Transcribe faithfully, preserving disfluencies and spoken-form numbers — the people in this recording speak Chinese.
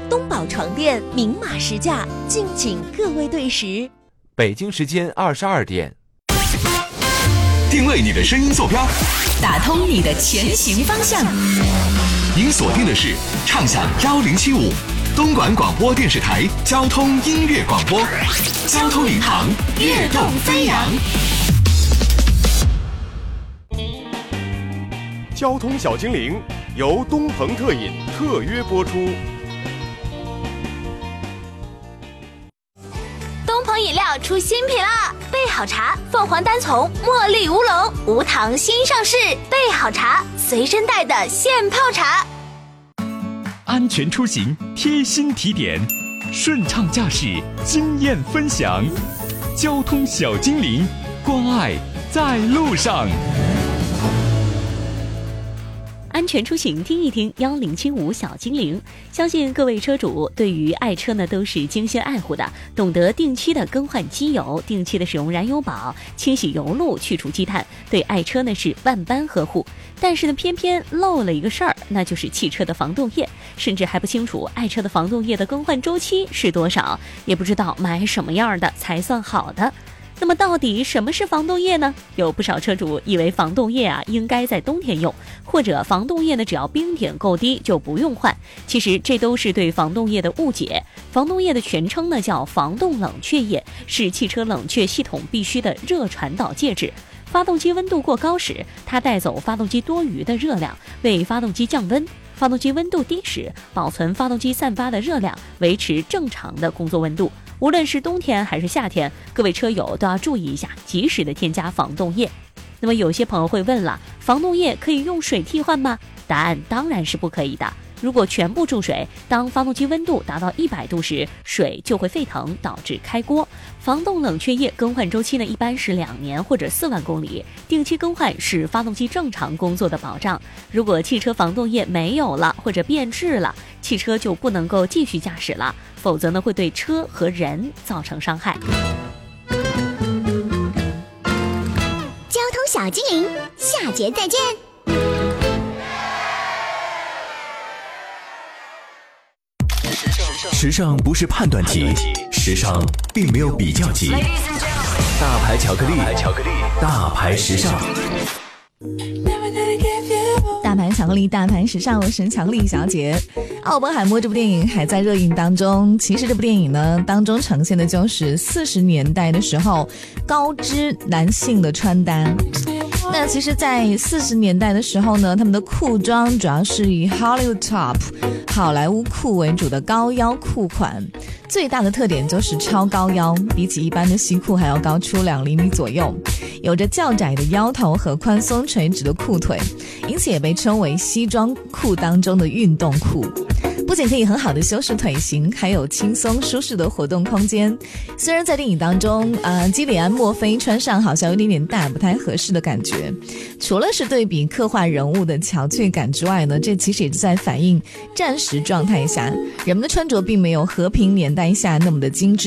东宝床垫明码实价，敬请各位对时。 北京时间二十二点， 定位你的声音坐标， 打通你的前行方向。 您锁定的是畅享幺零七五东莞广播电视台交通音乐广播，交通领航，跃动飞扬。 交通小精灵由东鹏特饮特约播出。 东鹏饮料出新品啦！备好茶，凤凰单丛茉莉乌龙无糖新上市，备好茶，随身带的现泡茶。 安全出行贴心提点，顺畅驾驶经验分享，交通小精灵，关爱在路上。 安全出行听一听幺零七五小精灵，相信各位车主对于爱车呢都是精心爱护的，懂得定期的更换机油，定期的使用燃油宝，清洗油路，去除积碳，对爱车呢是万般呵护。但是呢偏偏漏了一个事儿，那就是汽车的防冻液，甚至还不清楚爱车的防冻液的更换周期是多少，也不知道买什么样的才算好的。那么到底什么是防冻液呢？有不少车主以为防冻液啊应该在冬天用，或者防冻液呢只要冰点够低就不用换。其实这都是对防冻液的误解。防冻液的全称呢叫防冻冷却液，是汽车冷却系统必须的热传导介质。发动机温度过高时，它带走发动机多余的热量，为发动机降温；发动机温度低时，保存发动机散发的热量，维持正常的工作温度。无论是冬天还是夏天，各位车友都要注意一下，及时的添加防冻液。那么有些朋友会问了，防冻液可以用水替换吗？答案当然是不可以的。如果全部注水，当发动机温度达到一百度时，水就会沸腾，导致开锅。防冻冷却液更换周期呢，一般是两年或者四万公里，定期更换是发动机正常工作的保障。如果汽车防冻液没有了或者变质了，汽车就不能够继续驾驶了，否则呢会对车和人造成伤害。 交通小精灵，下节再见。 时尚不是判断题，时尚并没有比较级。大牌巧克力，大牌时尚。 大牌巧克力，大牌时尚，我是巧克力小姐。奥本海默这部电影还在热映当中，其实这部电影呢当中呈现的就是四十年代的时候高知男性的穿搭。那其实在四十年代的时候呢，他们的裤装主要是以 Hollywood Top 好莱坞裤为主的高腰裤款，最大的特点就是超高腰，比起一般的西裤还要高出两厘米左右，有着较窄的腰头和宽松垂直的裤腿，因此也被称为西装裤当中的运动裤。不仅可以很好的修饰腿型，还有轻松舒适的活动空间。虽然在电影当中呃，基里安·墨菲穿上好像有点点大，不太合适的感觉，除了是对比刻画人物的憔悴感之外呢，这其实也是在反映战时状态下人们的穿着并没有和平年代下那么的精致。